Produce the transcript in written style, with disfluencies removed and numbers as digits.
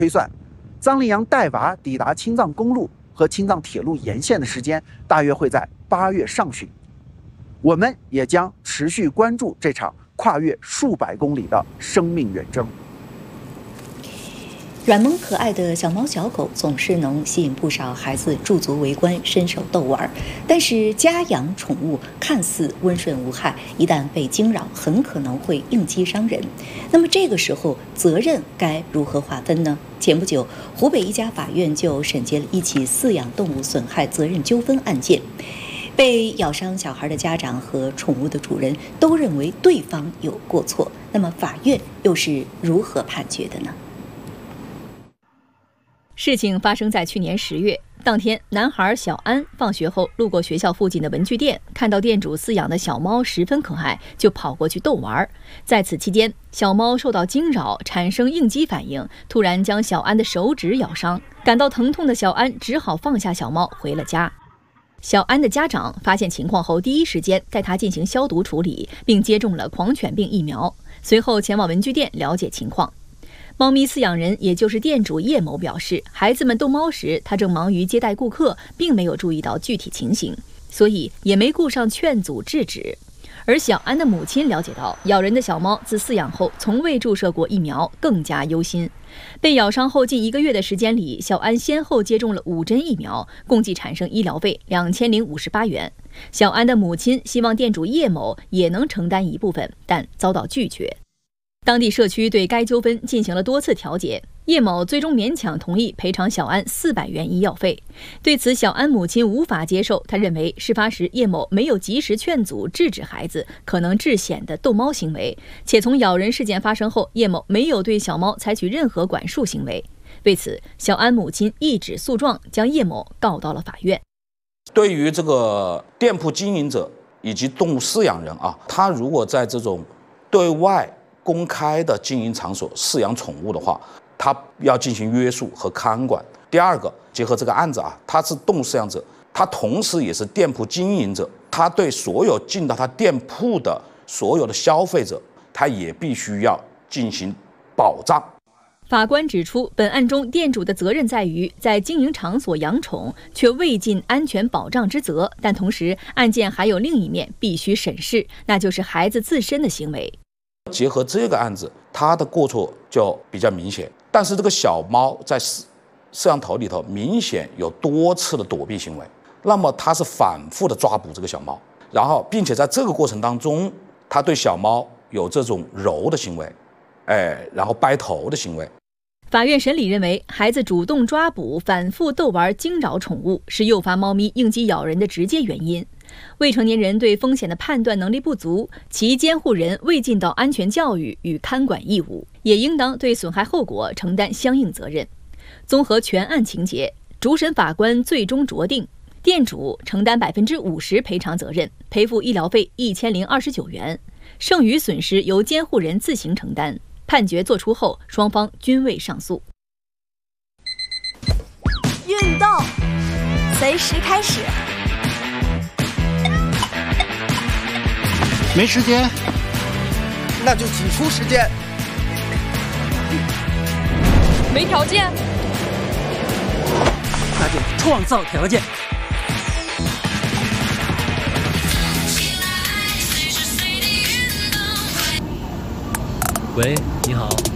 推算，臧丽阳带娃抵达青藏公路和青藏铁路沿线的时间大约会在8月上旬。我们也将持续关注这场跨越数百公里的生命远征。 软萌可爱的小猫小狗总是能吸引不少孩子驻足围观，伸手逗玩。但是家养宠物看似温顺无害，一旦被惊扰，很可能会应激伤人。那么这个时候责任该如何划分呢？前不久，湖北一家法院就审结了一起饲养动物损害责任纠纷案件。被咬伤小孩的家长和宠物的主人都认为对方有过错，那么法院又是如何判决的呢？ 事情发生在去年10月，当天，男孩小安放学后路过学校附近的文具店，看到店主饲养的小猫十分可爱，就跑过去逗玩。在此期间，小猫受到惊扰，产生应激反应，突然将小安的手指咬伤。感到疼痛的小安只好放下小猫回了家。小安的家长发现情况后，第一时间带他进行消毒处理，并接种了狂犬病疫苗。随后前往文具店了解情况。猫咪饲养人，也就是店主叶某表示，孩子们逗猫时，他正忙于接待顾客，并没有注意到具体情形，所以也没顾上劝阻制止。而小安的母亲了解到，咬人的小猫自饲养后从未注射过疫苗，更加忧心。被咬伤后近1个月的时间里，小安先后接种了5针疫苗，共计产生医疗费2058元。小安的母亲希望店主叶某也能承担一部分，但遭到拒绝。当地社区对该纠纷进行了多次调解，叶某最终勉强同意赔偿小安400元医药费。对此，小安母亲无法接受，她认为事发时叶某没有及时劝阻制止孩子可能致险的逗猫行为，且从咬人事件发生后，叶某没有对小猫采取任何管束行为。为此，小安母亲一纸诉状将叶某告到了法院。 对于这个店铺经营者以及动物饲养人啊，他如果在这种对外公开的经营场所饲养宠物的话，他要进行约束和看管。第二个，结合这个案子啊，他是动物饲养者，他同时也是店铺经营者，他对所有进到他店铺的所有的消费者，他也必须要进行保障。 法官指出，本案中店主的责任在于在经营场所养宠，却未尽安全保障之责，但同时案件还有另一面必须审视，那就是孩子自身的行为。 结合这个案子，他的过错就比较明显，但是这个小猫在摄像头里头明显有多次的躲避行为，那么他是反复的抓捕这个小猫，然后并且在这个过程当中，他对小猫有这种揉的行为，然后掰头的行为。 法院审理认为，孩子主动抓捕、反复逗玩、惊扰宠物是诱发猫咪应激咬人的直接原因。未成年人对风险的判断能力不足，其监护人未尽到安全教育与看管义务，也应当对损害后果承担相应责任。综合全案情节，主审法官最终酌定，店主承担50%赔偿责任，赔付医疗费1029元，剩余损失由监护人自行承担。判决作出后，双方均未上诉。 运动随时开始。 没时间， 那就挤出时间。 没条件， 那就创造条件。 喂，你好。